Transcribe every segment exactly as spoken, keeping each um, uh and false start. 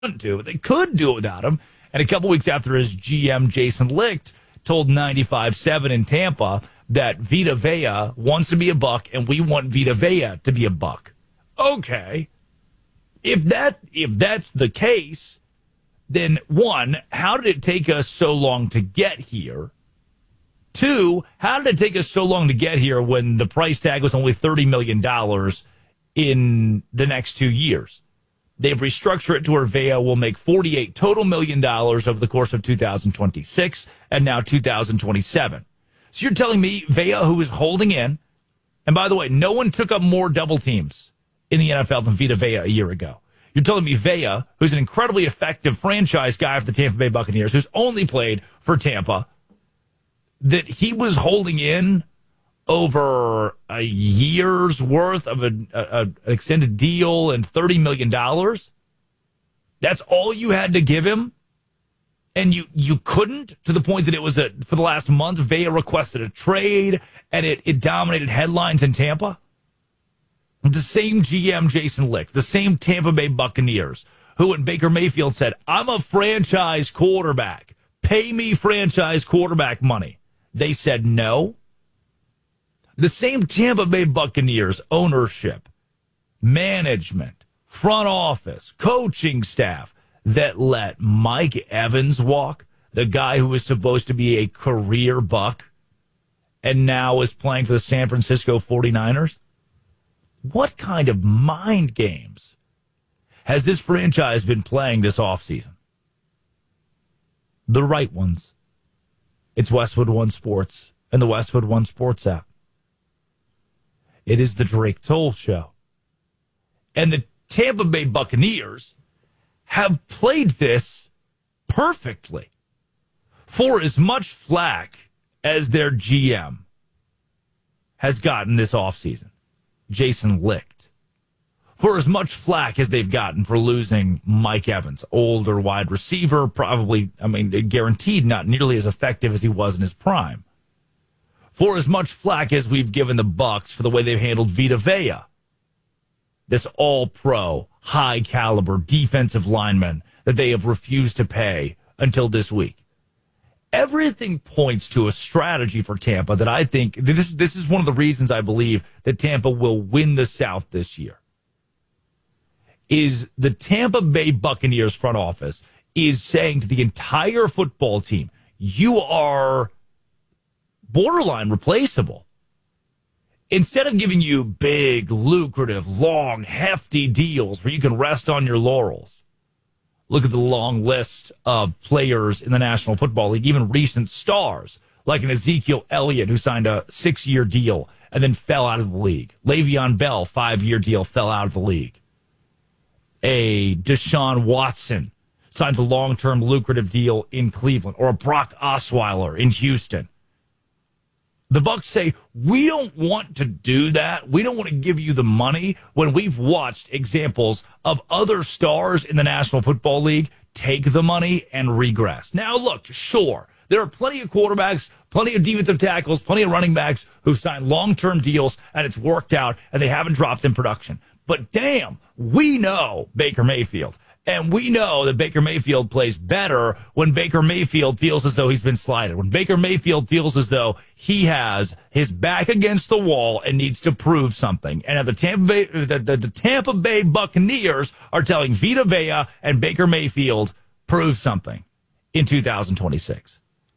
to, but they could do it without him. And a couple weeks after his G M, Jason Licht, told ninety-five seven in Tampa that Vita Vea wants to be a Buck and we want Vita Vea to be a Buck. Okay. If that if that's the case, then one, how did it take us so long to get here? Two, how did it take us so long to get here when the price tag was only thirty million dollars in the next two years? They've restructured it to where Vea will make forty-eight total million dollars over the course of two thousand twenty-six and now two thousand twenty-seven. So you're telling me Vea, who is holding in, and by the way, no one took up more double teams in the N F L than Vita Vea a year ago. You're telling me Vea, who's an incredibly effective franchise guy for the Tampa Bay Buccaneers, who's only played for Tampa, that he was holding in over a year's worth of a, a, a, an extended deal and thirty million dollars? That's all you had to give him? And you, you couldn't, to the point that it was a, for the last month, Vea requested a trade and it, it dominated headlines in Tampa? The same G M, Jason Licht, the same Tampa Bay Buccaneers, who when Baker Mayfield said, I'm a franchise quarterback, pay me franchise quarterback money, they said no. The same Tampa Bay Buccaneers ownership, management, front office, coaching staff that let Mike Evans walk, the guy who was supposed to be a career Buck and now is playing for the San Francisco forty-niners. What kind of mind games has this franchise been playing this offseason? The right ones. It's Westwood One Sports and the Westwood One Sports app. It is the Drake Toll Show. And the Tampa Bay Buccaneers have played this perfectly. For as much flack as their G M has gotten this offseason, Jason Licht, for as much flack as they've gotten for losing Mike Evans, older wide receiver, probably, I mean, guaranteed not nearly as effective as he was in his prime. For as much flack as we've given the Bucs for the way they've handled Vita Vea, this all-pro, high-caliber defensive lineman that they have refused to pay until this week. Everything points to a strategy for Tampa that I think, this, this is one of the reasons I believe that Tampa will win the South this year, is the Tampa Bay Buccaneers front office is saying to the entire football team, you are borderline replaceable. Instead of giving you big, lucrative, long, hefty deals where you can rest on your laurels, look at the long list of players in the National Football League, even recent stars, like an Ezekiel Elliott who signed a six-year deal and then fell out of the league. Le'Veon Bell, five-year deal, fell out of the league. A Deshaun Watson signs a long-term lucrative deal in Cleveland, or a Brock Osweiler in Houston. The Bucs say, we don't want to do that. We don't want to give you the money when we've watched examples of other stars in the National Football League take the money and regress. Now, look, sure, there are plenty of quarterbacks, plenty of defensive tackles, plenty of running backs who've signed long-term deals and it's worked out and they haven't dropped in production. But damn, we know Baker Mayfield. And we know that Baker Mayfield plays better when Baker Mayfield feels as though he's been slighted. When Baker Mayfield feels as though he has his back against the wall and needs to prove something. And if the Tampa Bay, the, the, the Tampa Bay Buccaneers are telling Vita Vea and Baker Mayfield, prove something in two thousand twenty-six.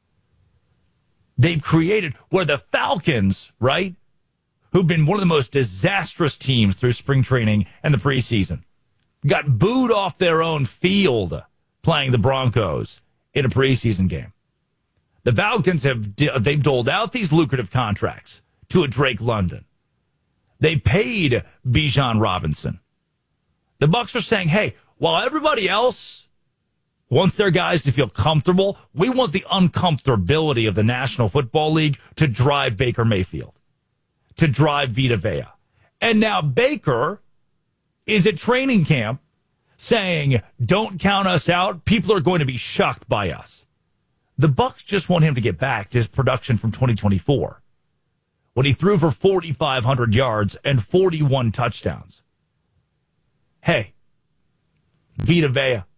They've created where the Falcons, right, who've been one of the most disastrous teams through spring training and the preseason, got booed off their own field playing the Broncos in a preseason game. The Falcons have they've doled out these lucrative contracts to a Drake London. They paid Bijan Robinson. The Bucs are saying, hey, while everybody else wants their guys to feel comfortable, we want the uncomfortability of the National Football League to drive Baker Mayfield, to drive Vita Vea. And now Baker is at training camp saying, don't count us out. People are going to be shocked by us. The Bucs just want him to get back to his production from twenty twenty-four, when he threw for forty-five hundred yards and forty-one touchdowns. Hey, Vita Vea,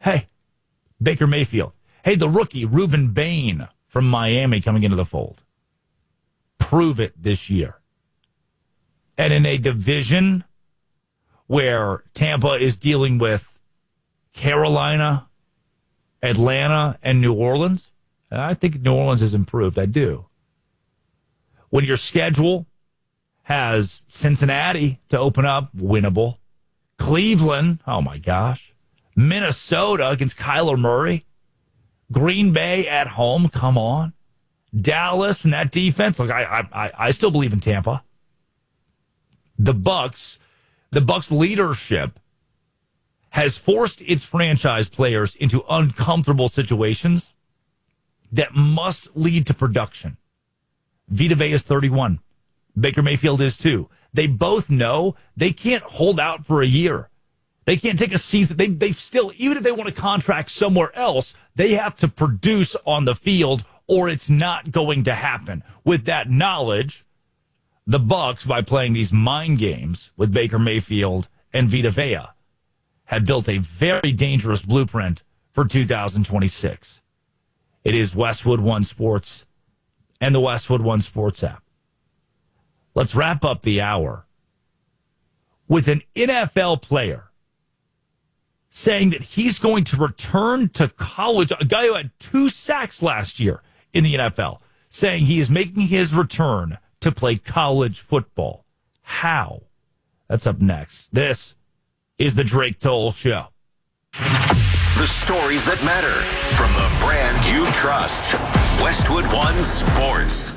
Hey, Baker Mayfield. Hey, the rookie, Reuben Bain from Miami coming into the fold. Prove it this year. And in a division where Tampa is dealing with Carolina, Atlanta, and New Orleans, and I think New Orleans has improved. I do. When your schedule has Cincinnati to open up, winnable. Cleveland, oh my gosh. Minnesota against Kyler Murray. Green Bay at home, come on. Dallas and that defense. Look, I I I still believe in Tampa. The Bucks, the Bucks leadership has forced its franchise players into uncomfortable situations that must lead to production. Vita Vea is thirty-one. Baker Mayfield is too. They both know they can't hold out for a year. They can't take a season. They they still, even if they want to contract somewhere else, they have to produce on the field or it's not going to happen. With that knowledge, the Bucks, by playing these mind games with Baker Mayfield and Vita Vea, had built a very dangerous blueprint for two thousand twenty-six. It is Westwood One Sports and the Westwood One Sports app. Let's wrap up the hour with an N F L player saying that he's going to return to college, a guy who had two sacks last year in the N F L, saying he is making his return to play college football. How? That's up next. This is the Drake Toll Show. The stories that matter from the brand you trust. Westwood One Sports.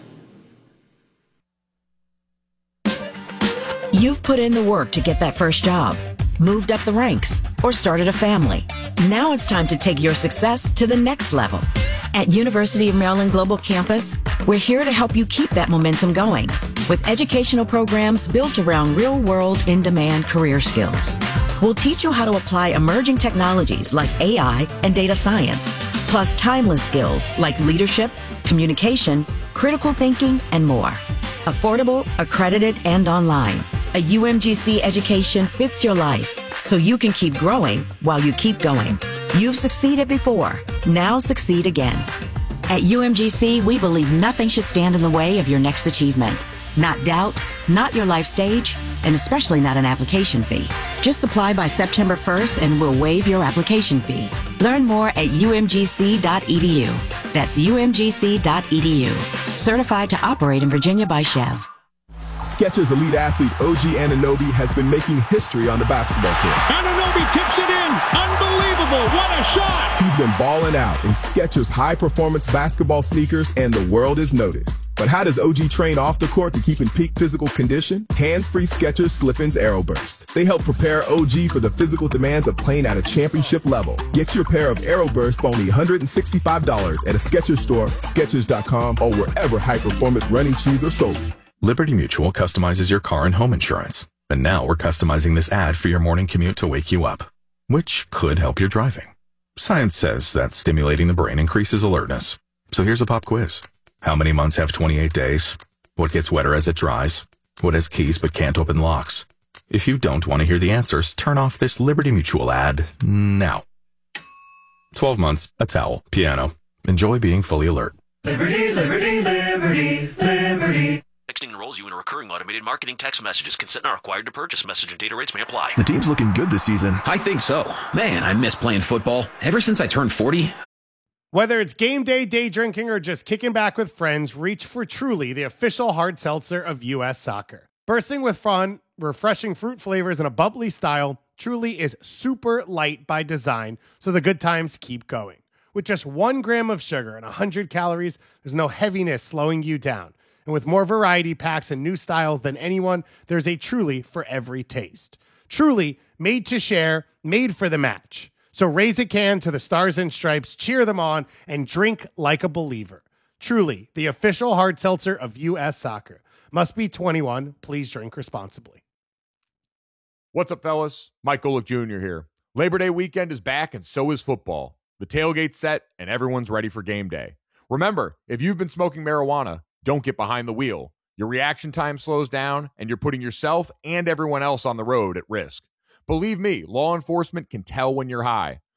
You've put in the work to get that first job, moved up the ranks, or started a family. Now it's time to take your success to the next level. At University of Maryland Global Campus, we're here to help you keep that momentum going with educational programs built around real-world, in-demand career skills. We'll teach you how to apply emerging technologies like A I and data science, plus timeless skills like leadership, communication, critical thinking, and more. Affordable, accredited, and online. A U M G C education fits your life, so you can keep growing while you keep going. You've succeeded before. Now succeed again. At U M G C, we believe nothing should stand in the way of your next achievement. Not doubt, not your life stage, and especially not an application fee. Just apply by September first and we'll waive your application fee. Learn more at U M G C dot E D U. That's U M G C dot E D U. Certified to operate in Virginia by Chev. Skechers elite athlete O G Anunoby has been making history on the basketball court. Anunoby tips it in. Unbelievable. What a shot. He's been balling out in Skechers high-performance basketball sneakers, and the world is noticed. But how does O G train off the court to keep in peak physical condition? Hands-free Skechers Slip-ins Aeroburst. They help prepare O G for the physical demands of playing at a championship level. Get your pair of Aeroburst for only one hundred sixty-five dollars at a Skechers store, Skechers dot com, or wherever high-performance running shoes are sold. Liberty Mutual customizes your car and home insurance. And now we're customizing this ad for your morning commute to wake you up, which could help your driving. Science says that stimulating the brain increases alertness. So here's a pop quiz. How many months have twenty-eight days? What gets wetter as it dries? What has keys but can't open locks? If you don't want to hear the answers, turn off this Liberty Mutual ad now. twelve months, a towel, piano. Enjoy being fully alert. Liberty, liberty, liberty, liberty. Texting enrolls you in a recurring automated marketing text messages. Consent not required to purchase. Message and data rates may apply. The team's looking good this season. I think so. Man, I miss playing football. Ever since I turned forty. Whether it's game day, day drinking, or just kicking back with friends, reach for Truly, the official hard seltzer of U S Soccer. Bursting with fun, refreshing fruit flavors, and a bubbly style, Truly is super light by design, so the good times keep going. With just one gram of sugar and one hundred calories, there's no heaviness slowing you down. And with more variety packs and new styles than anyone, there's a Truly for every taste. Truly, made to share, made for the match. So raise a can to the Stars and Stripes, cheer them on, and drink like a believer. Truly, the official hard seltzer of U S Soccer. Must be twenty-one. Please drink responsibly. What's up, fellas? Mike Golick Junior here. Labor Day weekend is back, and so is football. The tailgate's set, and everyone's ready for game day. Remember, if you've been smoking marijuana, don't get behind the wheel. Your reaction time slows down, and you're putting yourself and everyone else on the road at risk. Believe me, law enforcement can tell when you're high.